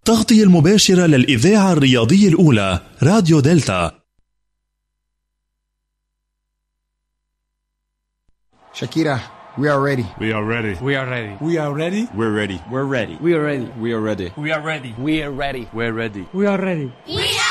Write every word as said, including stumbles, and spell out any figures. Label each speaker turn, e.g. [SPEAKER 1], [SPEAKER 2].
[SPEAKER 1] تغطية المباشرة للإذاعة الرياضية الأولى راديو دلتا.
[SPEAKER 2] Shakira, we are ready.
[SPEAKER 3] We are ready.
[SPEAKER 4] We are ready.
[SPEAKER 5] We are ready.
[SPEAKER 3] We're ready.
[SPEAKER 5] We're ready.
[SPEAKER 4] We are ready.
[SPEAKER 5] We are ready.
[SPEAKER 4] We are ready.
[SPEAKER 5] We are ready.
[SPEAKER 4] We're ready.
[SPEAKER 5] We're ready.
[SPEAKER 4] We are ready.
[SPEAKER 6] We are